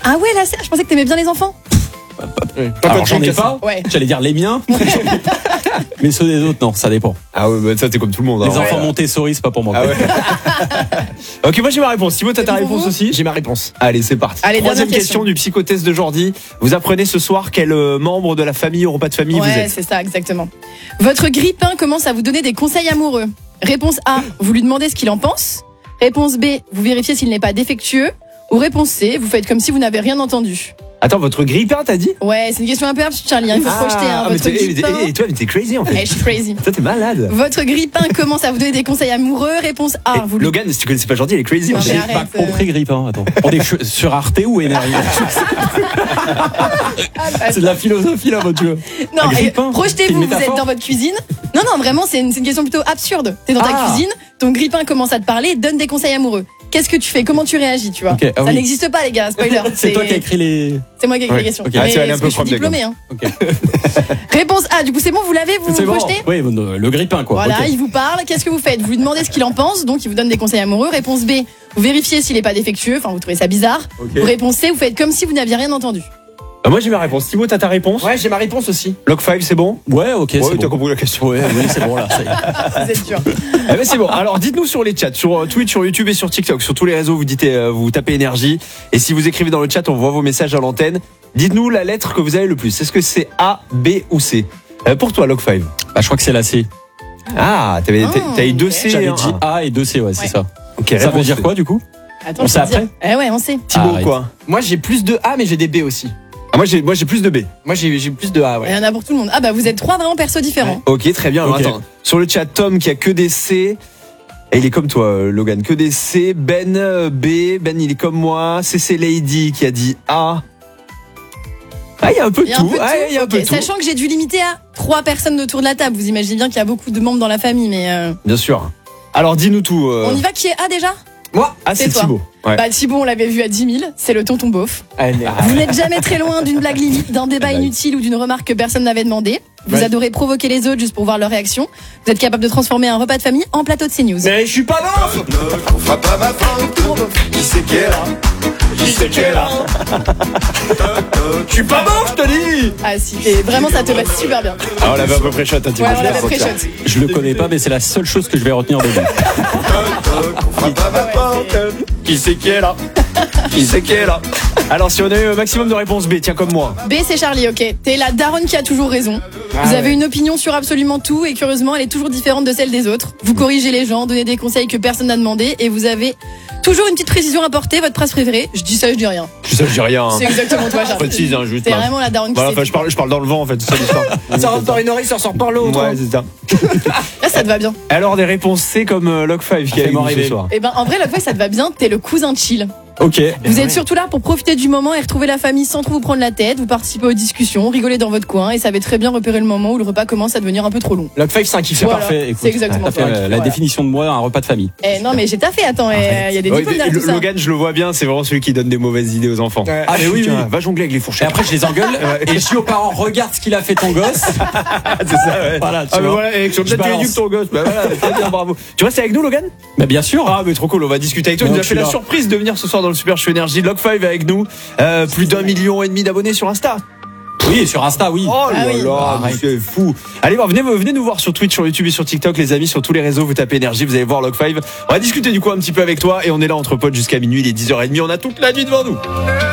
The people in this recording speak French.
Ah ouais, la serre, je pensais que t'aimais bien les enfants. Alors j'en ai pas, Ouais. j'allais dire les miens, mais ceux des autres non, ça dépend. Ah ouais, bah ça t'es comme tout le monde. Les enfants Montessori, c'est pas pour moi. Ah ouais. Ok, moi j'ai ma réponse. Thibaut, t'as ta C'est pour réponse vous aussi? J'ai ma réponse. Allez, c'est parti. Allez, Troisième dernière question question du psychotest de Jordi. Vous apprenez ce soir quel membre de la famille au repas de famille vous Ouais, êtes. c'est ça, exactement. Votre grippin commence à vous donner des conseils amoureux. Réponse A, vous lui demandez ce qu'il en pense. Réponse B, vous vérifiez s'il n'est pas défectueux. Ou réponse C, vous faites comme si vous n'avez rien entendu. Attends, votre grippin t'as dit? Ouais, c'est une question un peu absurde, Charlie. Il faut se projeter, hein, mais votre grippin. et toi, mais t'es crazy en Ouais, fait. je suis crazy. Toi, t'es malade. Votre grippin commence à vous donner des conseils amoureux. Réponse A, vous lui... Logan, si tu connaissais pas Jordi, il est crazy. Non, en mais fait. arrête. Pas compris Grippin, attends. On est sur Arte ou Énergie? C'est de la philosophie là, votre jeu. Non, Un et grippin, c'est projetez-vous, une vous êtes métaphore. dans votre cuisine. Non, non, vraiment, c'est une question plutôt absurde. T'es dans ta Ah. cuisine, ton grippin commence à te parler et te donne des conseils amoureux. Qu'est-ce que tu fais? Comment tu réagis, tu vois? Ok, ah Ça oui. n'existe pas, les gars, spoiler. C'est toi qui as écrit les. C'est moi qui ai écrit Ouais, les questions. ok. Mais Ah, tu vas aller un parce peu que je suis prendre des diplômée, hein. Ok. Réponse A, du coup, c'est bon, vous l'avez, vous C'est vous bon. projetez? Oui, le Grippin quoi. Voilà, Ok. il vous parle. Qu'est-ce que vous faites? Vous lui demandez ce qu'il en pense, donc il vous donne des conseils amoureux. Réponse B, vous vérifiez s'il n'est pas défectueux, enfin vous trouvez ça bizarre. Ok. Ou réponse C, vous faites comme si vous n'aviez rien entendu. Moi j'ai ma réponse. Thibaut, t'as ta réponse? Ouais, j'ai ma réponse aussi. Lock 5, c'est bon? Ouais, ok, Ouais, c'est t'as bon. compris la question. Ouais, oui, c'est bon là. ça y est. Vous êtes dur. Eh ben c'est bon. Alors dites-nous sur les chats, sur Twitch, sur YouTube et sur TikTok, sur tous les réseaux, vous tapez énergie. Et si vous écrivez dans le chat, on voit vos messages à l'antenne. Dites-nous la lettre que vous avez le plus. Est-ce que c'est A, B ou C? Pour toi, Lock 5. Bah, je crois que c'est la C. Ah, t'as eu deux ok. C. J'avais et un dit A. A et 2 C, ouais, c'est Ouais. ça. Ok, Ça veut réponse dire C. quoi du coup? Attends, On je sait peux te dire. après Eh ouais, on sait. Thibaut, Arrête. quoi? Moi, j'ai plus de A, mais j'ai des B aussi. Ah, moi j'ai plus de B. Moi, j'ai plus de A, Il ouais. y en a pour tout le monde. Ah bah vous êtes trois vraiment persos différents. Ok, très bien. Alors, Ok. attends. Sur le chat, Tom qui a que des C. Et il est comme toi, Logan, que des C. Ben, B. Ben, il est comme moi. CC Lady qui a dit A. Ah, il y a un peu de Il y a un tout. peu de Ah, tout. il y a un Ok, peu de tout. sachant que j'ai dû limiter à 3 personnes autour de la table. Vous imaginez bien qu'il y a beaucoup de membres dans la famille, mais Bien sûr. Alors, dis-nous tout. on y va. Qui est A déjà? Moi, Ah, c'est c'est toi. Thibaut. Ouais. Bah Thibaut, on l'avait vu à 10 000. C'est le tonton beauf. allez. Vous n'êtes jamais très loin d'une blague limite, d'un débat inutile ou d'une remarque que personne n'avait demandé. Vous Ouais. adorez provoquer les autres juste pour voir leur réaction. Vous êtes capable de transformer un repas de famille en plateau de CNews. Mais je suis pas là. Ne frappe pas ma fente. Qui c'est qui est là? Qui c'est qui est là? Je suis pas mort, je te dis. Ah si, et vraiment ça te va super bien. Ah, on l'avait à peu près shot, hein, Thibaut. Ouais, on l'avait pré-shot. Je le connais pas, mais c'est la seule chose que je vais retenir de lui. Frappe pas ma fente. Qui c'est qui est là? Qui c'est qui est là? Alors, si on a eu un maximum de réponses B, tiens, comme moi. B c'est Charlie, ok. T'es la daronne qui a toujours raison. Vous avez une opinion sur absolument tout et curieusement elle est toujours différente de celle des autres. Vous corrigez les gens, donnez des conseils que personne n'a demandé et vous avez toujours une petite précision à apporter. Votre phrase préférée? Je dis ça, je dis rien. Je dis rien. C'est exactement toi, Charlie. Précise, hein, juste. C'est vraiment la daronne qui Voilà, sait enfin, tout. je parle dans le vent, en fait, c'est ça l'histoire. Ça rentre par une oreille, ça ressort par l'autre. Ouais, c'est ça. Là ça te va bien. Alors, des réponses C comme Lock 5 qui a Fais-moi eu ce rêver. soir. Et ben en vrai la fois ça te va bien, t'es le cousin chill. Ok. Vous êtes surtout là pour profiter du moment et retrouver la famille sans trop vous prendre la tête. Vous participez aux discussions, rigolez dans votre coin et savez très bien repérer le moment où le repas commence à devenir un peu trop long. Lock 5, c'est un kiff. C'est Voilà, parfait. Écoute, c'est exactement t'as fait ça. la Voilà. définition de moi, un repas de famille. Eh non mais j'ai taffé, attends, il y a des Ouais, diplômes derrière tout ça. Logan, je le vois bien, c'est vraiment celui qui donne des mauvaises idées aux enfants. Ouais. Ah, mais oui, Tiens, oui. va jongler avec les Et fourchettes. après, je les engueule et je dis aux parents, regarde ce qu'il a fait ton gosse. c'est ça, ouais. Voilà, tu Ah, mais vois. voilà, et sur Je le balance. éduque ton gosse. Bah voilà, très bien, bravo. Tu restes avec nous, Logan? Mais bien sûr. Ah, mais trop cool, on va discuter avec toi. Il Non, nous a je fait suis la là. surprise de venir ce soir dans le Super Show Énergie. Lock 5 avec nous. Plus d'1,5 million d'abonnés sur Insta. Oui, sur Insta, oui. Oh là Ah oui. là, Arrête. c'est fou. Allez, bon, venez nous voir sur Twitch, sur YouTube et sur TikTok, les amis, sur tous les réseaux. Vous tapez énergie, vous allez voir Lock 5. On va discuter du coup un petit peu avec toi et on est là entre potes jusqu'à minuit, il est 10h30. On a toute la nuit devant nous.